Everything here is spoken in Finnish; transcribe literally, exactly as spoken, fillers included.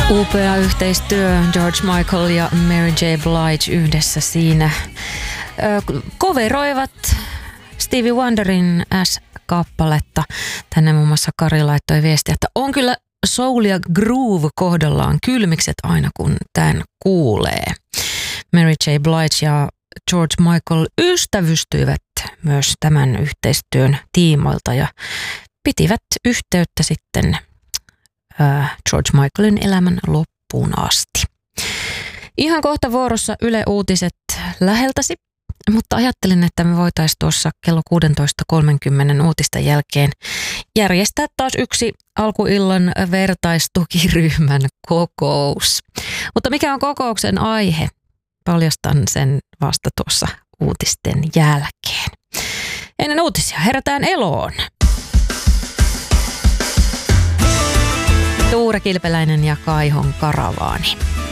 Upea yhteistyö, George Michael ja Mary J. Blige yhdessä siinä. Ö, coveroivat Stevie Wonderin S-kappaletta. Tänne muun muassa Kari laittoi viestiä, että on kyllä soul ja groove kohdallaan kylmikset aina kun tämän kuulee. Mary J. Blige ja George Michael ystävystyivät myös tämän yhteistyön tiimoilta ja pitivät yhteyttä sitten äh, George Michaelin elämän loppuun asti. Ihan kohta vuorossa Yle Uutiset läheltäsi, mutta ajattelin, että me voitaisiin tuossa kello kuusitoista kolmekymmentä uutisten jälkeen järjestää taas yksi alkuillan vertaistukiryhmän kokous. Mutta mikä on kokouksen aihe? Paljastan sen vasta tuossa uutisten jälkeen. Ennen uutisia herätään eloon. Tuure Kilpeläinen ja Kaihon karavaani.